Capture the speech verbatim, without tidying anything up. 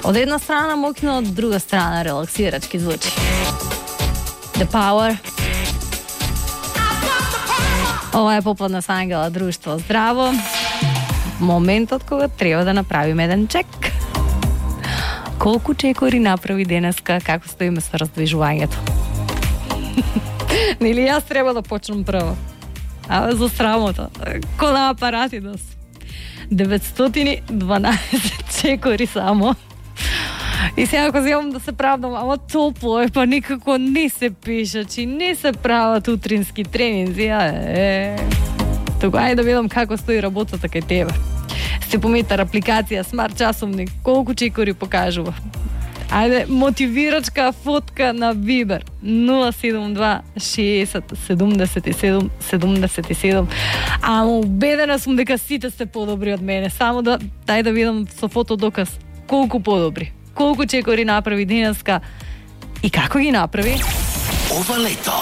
Од една страна мокно, од друга страна релаксирачки звучи. The Power. Ова е Попладна с Ангела друштво. Здраво. Моментот кога треба да направиме еден чек. Колку чекори направи денеска, како стоиме со раздвижувањето? Нели јас треба да почнам прво? А за срамота. Ко на апарати да се. деветстотини и дванаесет чекори само. И сега ако земам да се правдам, ама топло е, па никако не се пишачи, не се прават утрински тренинзи, а е... Тука, ајде да видам како стои работата кај тебе. Степометар, апликација, смарт часовник, колку чекори покажува. Ајде, мотивирачка фотка на Вибер. нула седум два шеесет седумдесет и седум седумдесет и седум. Ама убедена сум дека сите сте подобри од мене. Само да, дај да видам со фотодоказ. Колку подобри. Колку чекори направи денеска и како ги направи? Ова лето